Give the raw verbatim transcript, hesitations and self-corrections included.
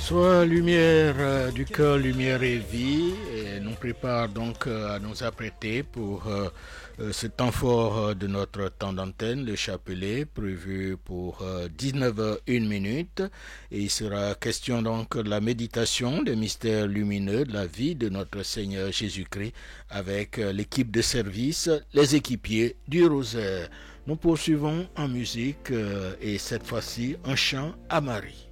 Bonsoir, lumière euh, du cœur, lumière et vie, et nous prépare donc euh, à nous apprêter pour euh, euh, ce temps fort euh, de notre temps d'antenne, le chapelet, prévu pour euh, dix-neuf heures une minute, et il sera question donc de la méditation des mystères lumineux de la vie de notre Seigneur Jésus-Christ avec euh, l'équipe de service, les équipiers du Rosaire. Nous poursuivons en musique euh, et cette fois-ci en chant à Marie.